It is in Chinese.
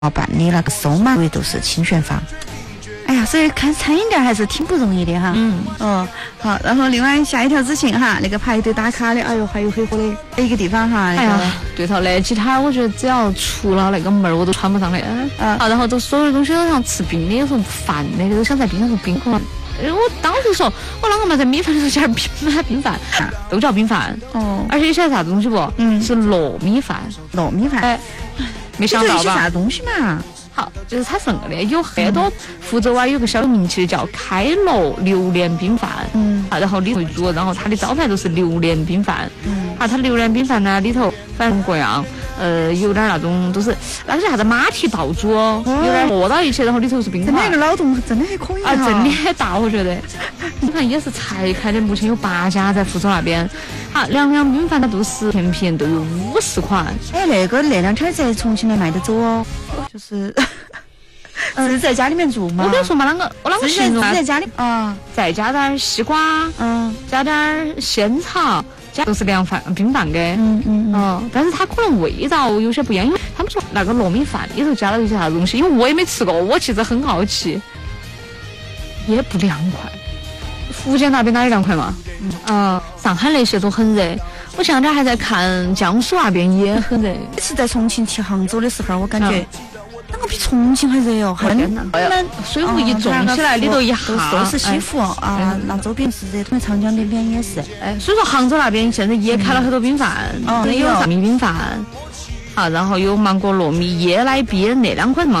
办理那个收买都是清玄坊。哎呀，所以看餐饮店还是挺不容易的哈。好，然后另外下一条资讯哈，那个排队打卡的，哎呦，还有很火的一个地方哈。 哎呀，对头，那几摊我觉得只要出了那个门我都穿不上的。好，然后都所有的东西都像吃冰的，有时候饭的都想在冰箱头冰可能。我当时说，我啷个嘛在米饭里头加点冰饭，都叫冰饭。而且晓得啥东西不？是糯米饭。 糯米饭。 哎，没想到吧？ 啥东西嘛？ 好，就是它是那个的，有很多福州啊，有个小有名气的叫开罗榴莲冰饭，然后里头煮，然后它的招牌都是榴莲冰饭，它榴莲冰饭呢里头反正各样，有点那种都是那个啥子马蹄爆煮哦，有点和到一起，然后里头是冰块。 那个脑洞真的还可以啊，真的很大，我觉得。你看也是才开的，目前有8家在福州那边。好，两冰饭的都是甜品，都有50款。 哎，那2天在重庆的卖得走哦，就是是在家里面做嘛。 我跟你说嘛，我啷个形容啊？ 在家里再加点西瓜，加点仙草，都是凉饭冰饭的。但是它可能味道有些不一样，因为他们说那个糯米饭里头加了一些啥东西，因为我也没吃过，我其实很好奇。也不凉快。福建那边哪里凉快嘛？上海那些都很热。我前两天还在看江苏那边也很热。 是在重庆去杭州的时候，我感觉那个比重庆还热哦，很水壶一重起来，里头一下都是西湖啊，那周边是热，长江那边也是。 所以说杭州那边现在也开了很多冰饭，有米冰饭，好，然后有芒果糯米椰奶鳖那2款嘛。